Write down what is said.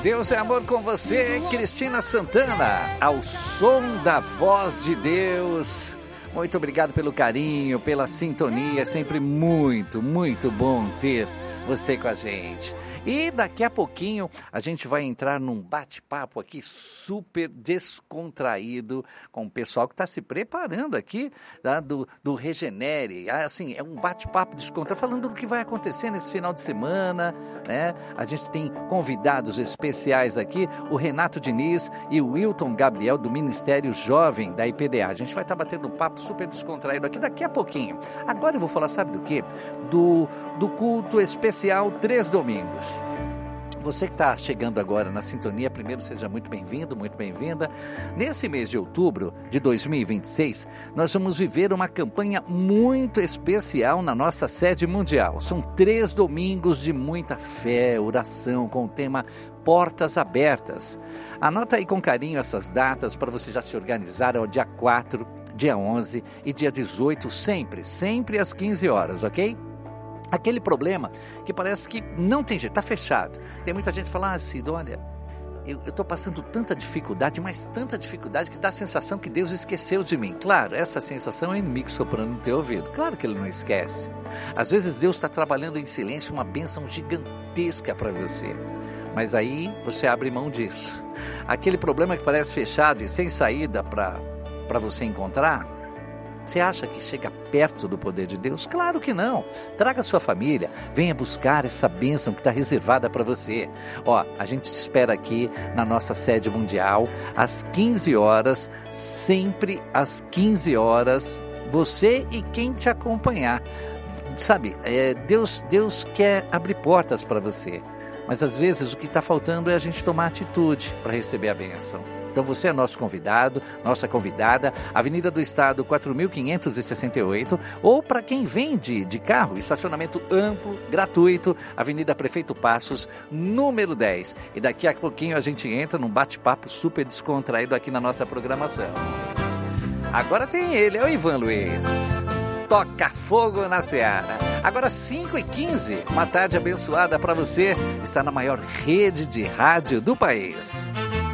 Deus é amor com você, Cristina Santana, ao som da voz de Deus. Muito obrigado pelo carinho, pela sintonia, é sempre muito, muito bom ter você com a gente. E daqui a pouquinho a gente vai entrar num bate-papo aqui super descontraído com o pessoal que está se preparando aqui, tá, do Regenere. Assim, é um bate-papo descontraído, falando do que vai acontecer nesse final de semana, né? A gente tem convidados especiais aqui, o Renato Diniz e o Wilton Gabriel do Ministério Jovem da IPDA. A gente vai estar batendo um papo super descontraído aqui daqui a pouquinho. Agora eu vou falar, sabe do quê? Do culto especial 3 domingos. Você que está chegando agora na sintonia, primeiro seja muito bem-vindo, muito bem-vinda. Nesse mês de outubro de 2026, nós vamos viver uma campanha muito especial na nossa sede mundial. São 3 domingos de muita fé, oração, com o tema Portas Abertas. Anota aí com carinho essas datas para você já se organizar. É o dia 4, dia 11 e dia 18, sempre às 15 horas, ok? Aquele problema que parece que não tem jeito, está fechado. Tem muita gente que fala, Cido, olha, eu estou passando tanta dificuldade, mas tanta dificuldade que dá a sensação que Deus esqueceu de mim. Claro, essa sensação é inimigo soprando no teu ouvido. Claro que Ele não esquece. Às vezes Deus está trabalhando em silêncio uma bênção gigantesca para você. Mas aí você abre mão disso. Aquele problema que parece fechado e sem saída para você encontrar, você acha que chega perto do poder de Deus? Claro que não. Traga sua família, venha buscar essa bênção que está reservada para você. Ó, a gente te espera aqui na nossa sede mundial, às 15 horas, sempre às 15 horas, você e quem te acompanhar. Sabe, Deus quer abrir portas para você, mas às vezes o que está faltando é a gente tomar atitude para receber a bênção. Então você é nosso convidado, nossa convidada, Avenida do Estado 4.568, ou para quem vem de carro, estacionamento amplo, gratuito, Avenida Prefeito Passos, número 10. E daqui a pouquinho a gente entra num bate-papo super descontraído aqui na nossa programação. Agora tem ele, é o Ivan Luiz. Toca fogo na Seara. Agora 5h15, uma tarde abençoada para você. Está na maior rede de rádio do país.